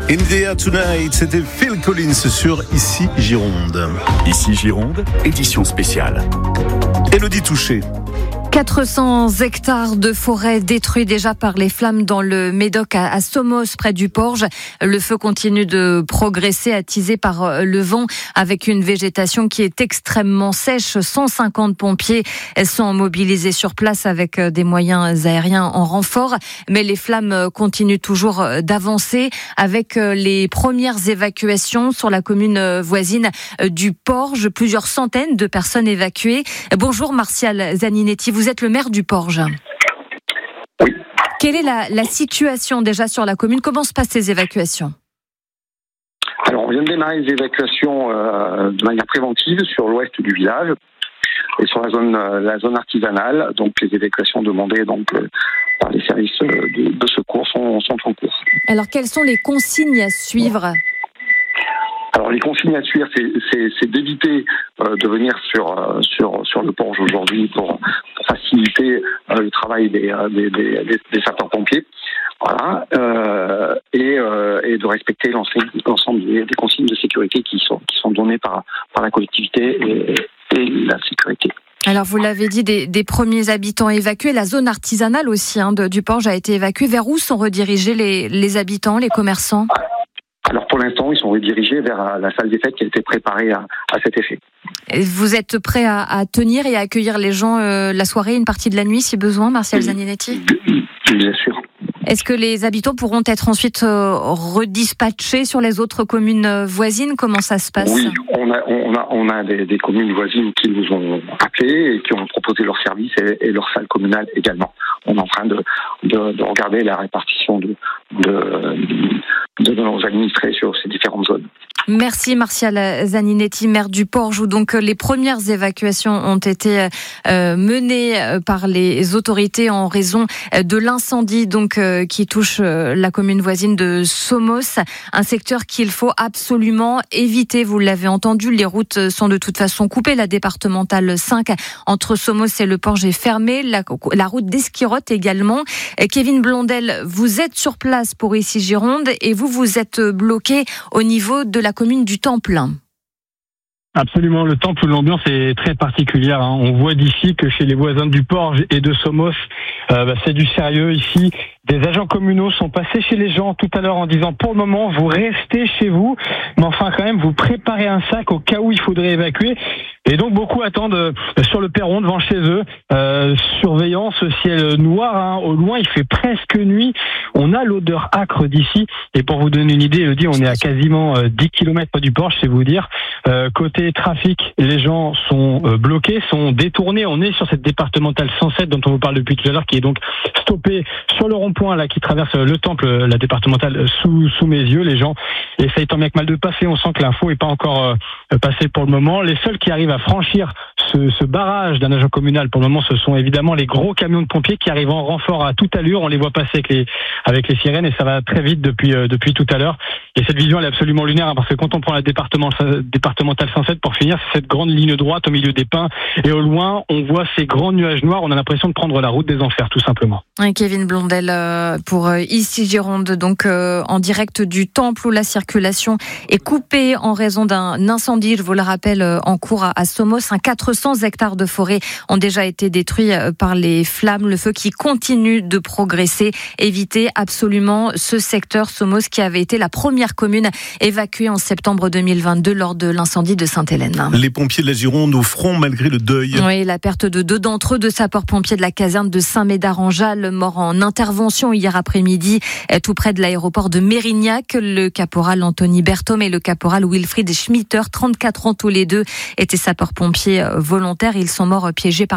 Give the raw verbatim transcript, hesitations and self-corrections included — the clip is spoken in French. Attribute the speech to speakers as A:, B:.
A: In the Air Tonight, c'était Phil Collins sur Ici Gironde.
B: Ici Gironde, édition spéciale.
A: Élodie Touché.
C: quatre cents hectares de forêt détruits déjà par les flammes dans le Médoc à Somos, près du Porge. Le feu continue de progresser, attisé par le vent, avec une végétation qui est extrêmement sèche. cent cinquante pompiers sont mobilisés sur place avec des moyens aériens en renfort. Mais les flammes continuent toujours d'avancer, avec les premières évacuations sur la commune voisine du Porge. Plusieurs centaines de personnes évacuées. Bonjour Martial Zaninetti, vous Vous êtes le maire du Porge.
D: Oui.
C: Quelle est la, la situation déjà sur la commune ? Comment se passent ces évacuations ?
D: Alors, on vient de démarrer les évacuations euh, de manière préventive sur l'ouest du village et sur la zone, euh, la zone artisanale. Donc, les évacuations demandées donc, euh, par les services de, de secours sont, sont en cours.
C: Alors, quelles sont les consignes à suivre ?
D: Alors les consignes à suivre, c'est, c'est, c'est d'éviter euh, de venir sur euh, sur sur le Porge aujourd'hui pour, pour faciliter euh, le travail des des, des, des, des sapeurs-pompiers, voilà, euh, et, euh, et de respecter l'ensemble, l'ensemble des, des consignes de sécurité qui sont qui sont données par par la collectivité et, et la sécurité.
C: Alors vous l'avez dit, des, des premiers habitants évacués, la zone artisanale aussi hein, de, du Porge a été évacuée. Vers où sont redirigés les les habitants, les commerçants ?
D: Alors pour l'instant, ils sont redirigés vers la salle des fêtes qui a été préparée à, à cet effet.
C: Vous êtes prêt à, à tenir et à accueillir les gens euh, la soirée, une partie de la nuit si besoin, Martial oui. Zaninetti ?
D: Bien sûr.
C: Est-ce que les habitants pourront être ensuite euh, redispatchés sur les autres communes voisines ? Comment ça se passe ?
D: Oui, on a, on a, on a des, des communes voisines qui nous ont appelés et qui ont proposé leurs services et, et leur salle communale également. On est en train de, de, de regarder la répartition de, de, de nos administrés sur ces différentes zones.
C: Merci Martial Zaninetti, maire du Porge, où donc les premières évacuations ont été euh, menées par les autorités en raison de l'incendie donc euh, qui touche la commune voisine de Somos, un secteur qu'il faut absolument éviter. Vous l'avez entendu, les routes sont de toute façon coupées. La départementale cinq entre Somos et le Porge est fermée, la, la route d'Esquirotte également. Kevin Blondel, vous êtes sur place pour Ici Gironde et vous vous êtes bloqué au niveau de la commune du Temple.
E: Absolument, le Temple, l'ambiance est très particulière. Hein. On voit d'ici que chez les voisins du Porge et de Somos, euh, bah, c'est du sérieux ici. Des agents communaux sont passés chez les gens tout à l'heure en disant pour le moment vous restez chez vous, mais enfin quand même vous préparez un sac au cas où il faudrait évacuer. Et donc beaucoup attendent sur le perron devant chez eux. Euh, surveillance, ciel noir, hein. Au loin il fait presque nuit. On a l'odeur âcre d'ici. Et pour vous donner une idée, Elodie, on est à quasiment dix kilomètres du Porge, c'est vous dire. Euh, côté trafic, les gens sont euh, bloqués, sont détournés. On est sur cette départementale cent sept dont on vous parle depuis tout à l'heure, qui est donc stoppée sur le rond-point là qui traverse le Temple, la départementale sous sous mes yeux. Les gens essayent tant bien que mal de passer. On sent que l'info est pas encore euh, passée pour le moment. Les seuls qui arrivent à franchir ce, ce barrage d'un agent communal pour le moment, ce sont évidemment les gros camions de pompiers qui arrivent en renfort à toute allure. On les voit passer avec les avec les sirènes et ça va très vite depuis euh, depuis tout à l'heure. Et cette vision elle est absolument lunaire hein, parce que quand on prend la département, départementale cent sept pour finir, c'est cette grande ligne droite au milieu des pins et au loin on voit ces grands nuages noirs. On a l'impression de prendre la route des enfers tout simplement.
C: Et Kevin Blondel euh, pour euh, Ici Gironde, donc euh, en direct du Temple où la circulation est coupée en raison d'un incendie, je vous le rappelle, euh, en cours à, à Somos. Un quatre cents hectares de forêt ont déjà été détruits euh, par les flammes. Le feu qui continue de progresser. Évitez absolument ce secteur Somos qui avait été la première commune évacuée en septembre deux mille vingt-deux lors de l'incendie de Sainte-Hélène.
A: Les pompiers de la Gironde au front malgré le deuil.
C: Oui, la perte de deux d'entre eux, deux sapeurs-pompiers de la caserne de Saint-Médard-en-Jalles, morts en intervention hier après-midi, tout près de l'aéroport de Mérignac. Le caporal Anthony Berthom et le caporal Wilfried Schmitter, trente-quatre ans tous les deux, étaient sapeurs-pompiers volontaires. Ils sont morts piégés par